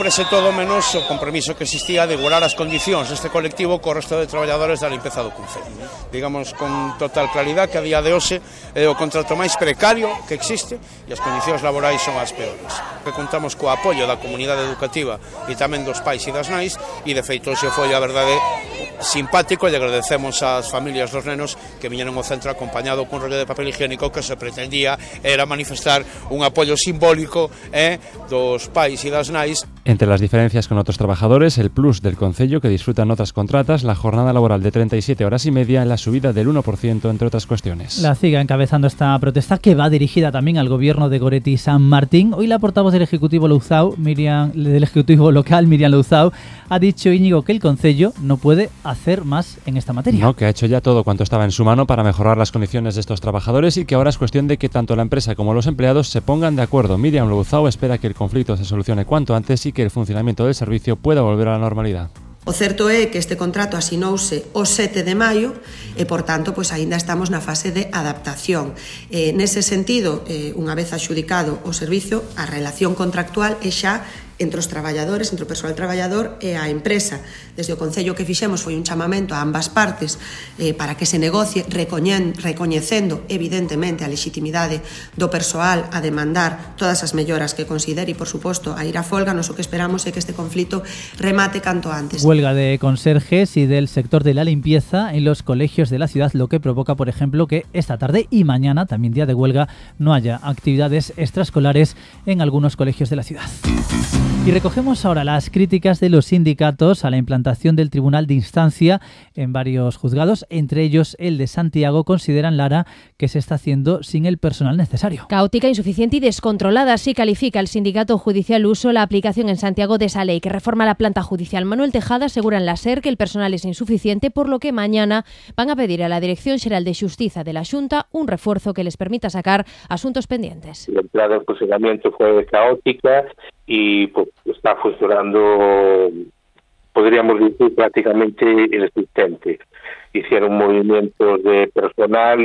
cúmprese todo menos o compromiso que existía de igualar as condicións deste colectivo co resto de traballadores da limpeza do Concello. Digamos con total claridade que a día de hoxe é o contrato máis precario que existe e as condicións laborais son as peores. Que contamos co apoio da comunidade educativa e tamén dos pais e das nais e de feito hoxe foi a verdade simpático e agradecemos ás familias dos nenos que viñeron ao centro acompañado cun rollo de papel higiénico que se pretendía era manifestar un apoio simbólico dos pais y das nais. Entre las diferencias con otros trabajadores, el plus del concello que disfrutan otras contratas, la jornada laboral de 37 horas y media, la subida del 1%, entre otras cuestiones. La CIGA encabezando esta protesta que va dirigida también al gobierno de Goretti y San Martín. Hoy la portavoz del Ejecutivo local, Miriam Louzao, ha dicho, Íñigo, que el concello no puede hacer más en esta materia. No, que ha hecho ya todo cuanto estaba en su mano para mejorar las condiciones de estos trabajadores y que ahora es cuestión de que tanto la empresa como los empleados se pongan de acuerdo. Miriam Louzao espera que el conflicto se solucione cuanto antes y que el funcionamento del servicio pueda volver a la normalidad. O certo é que este contrato asinouse o 7 de maio e, por tanto, pois aínda estamos na fase de adaptación. Nese sentido, unha vez adxudicado o servizo, a relación contractual é xa entre os traballadores, entre o persoal traballador e a empresa. Desde o Concello que fixemos foi un chamamento a ambas partes para que se negocie recoñecendo evidentemente a legitimidade do persoal a demandar todas as melloras que considere e, por suposto, a ir a folga. Nos o que esperamos é que este conflito remate canto antes. Huelga de conserjes y del sector de la limpieza en los colegios de la ciudad, lo que provoca, por ejemplo, que esta tarde y mañana, también día de huelga, no haya actividades extraescolares en algunos colegios de la ciudad. Y recogemos ahora las críticas de los sindicatos a la implantación del Tribunal de Instancia en varios juzgados, entre ellos el de Santiago. Consideran, Lara, que se está haciendo sin el personal necesario. Caótica, insuficiente y descontrolada, así califica el sindicato judicial Uso la aplicación en Santiago de esa ley que reforma la planta judicial. Manuel Tejada asegura en la SER que el personal es insuficiente, por lo que mañana van a pedir a la Dirección Xeral de Xustiza de la Xunta un refuerzo que les permita sacar asuntos pendientes. La entrada en funcionamiento fue caótica y pues, está funcionando, podríamos decir, prácticamente inexistente. Hicieron movimientos de personal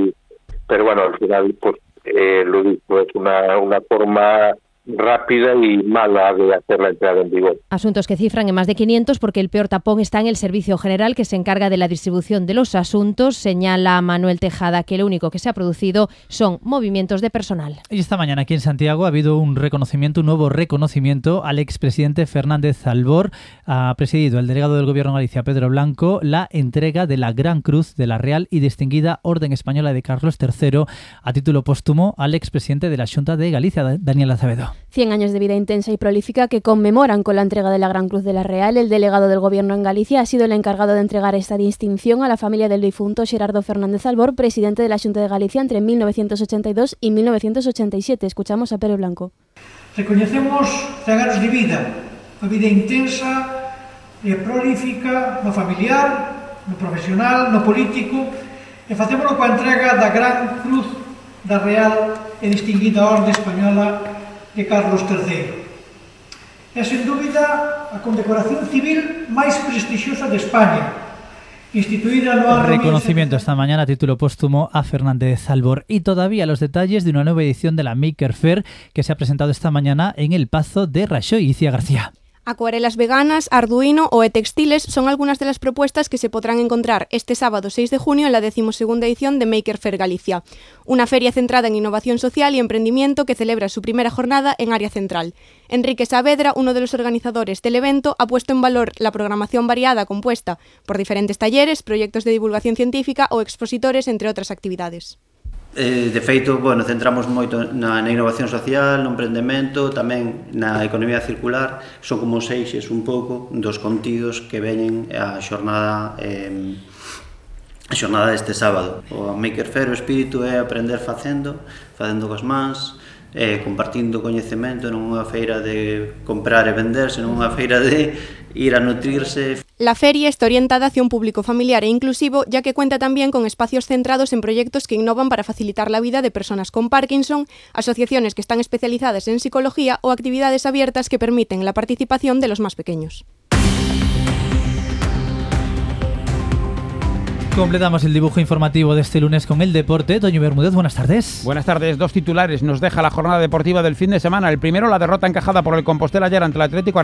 pero bueno, al final pues lo dicho, es una forma rápida y mala de hacer la entrada en vigor. Asuntos que cifran en más de 500 porque el peor tapón está en el Servicio General, que se encarga de la distribución de los asuntos. Señala Manuel Tejada que lo único que se ha producido son movimientos de personal. Y esta mañana aquí en Santiago ha habido un nuevo reconocimiento al expresidente Fernández Albor. Ha presidido el delegado del Gobierno de Galicia, Pedro Blanco, la entrega de la Gran Cruz de la Real y Distinguida Orden Española de Carlos III a título póstumo al expresidente de la Xunta de Galicia, Daniel Acevedo. 100 años de vida intensa y prolífica que conmemoran con la entrega de la Gran Cruz de la Real. El delegado del Gobierno en Galicia ha sido el encargado de entregar esta distinción a la familia del difunto Xerardo Fernández Albor, presidente de la Xunta de Galicia entre 1982 y 1987. Escuchamos a Pedro Blanco. Recoñecemos 100 anos de vida, a vida intensa e prolífica no familiar, no profesional, no político, e facémoslo coa entrega da Gran Cruz da Real e Distinguida Orde Española de Carlos III. É, sen dúbida, a condecoración civil máis prestixiosa de España, instituida no ano... Reconocimiento esta mañana a título póstumo a Fernández Albor. Y todavía los detalles de una nueva edición de la Maker Faire que se ha presentado esta mañana en el Pazo de Raxoi. Icía García. Acuarelas veganas, arduino o e-textiles son algunas de las propuestas que se podrán encontrar este sábado 6 de junio en la 12ª edición de Maker Faire Galicia, una feria centrada en innovación social y emprendimiento que celebra su primera jornada en área central. Enrique Saavedra, uno de los organizadores del evento, ha puesto en valor la programación variada compuesta por diferentes talleres, proyectos de divulgación científica o expositores, entre otras actividades. De feito, centramos moito na innovación social, no emprendemento, tamén na economía circular. Son como eixes un pouco dos contidos que veñen a xornada deste sábado. O Maker Faire, o espírito é aprender facendo cos mans, compartindo coñecemento, non unha feira de comprar e vender, senón unha feira de ir a nutrirse. La feria está orientada hacia un público familiar e inclusivo, ya que cuenta también con espacios centrados en proyectos que innovan para facilitar la vida de personas con Parkinson, asociaciones que están especializadas en psicología o actividades abiertas que permiten la participación de los más pequeños. Completamos el dibujo informativo de este lunes con el deporte. Toño Bermúdez, buenas tardes. Buenas tardes. Dos titulares nos deja la jornada deportiva del fin de semana. El primero, la derrota encajada por el Compostela ayer ante el Atlético